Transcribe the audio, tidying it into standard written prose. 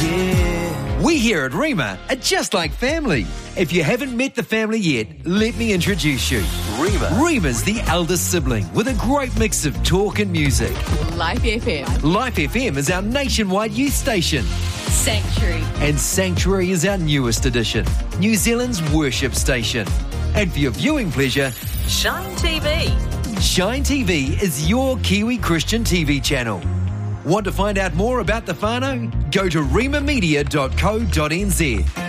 Yeah. We here at Rima are just like family. If you haven't met the family yet, let me introduce you. Rima's the eldest sibling with a great mix of talk and music. Life FM. Life FM is our nationwide youth station. Sanctuary. And Sanctuary is our newest addition, New Zealand's worship station. And for your viewing pleasure, Shine TV. Shine TV is your Kiwi Christian TV channel. Want to find out more about the whānau? Go to rimamedia.co.nz.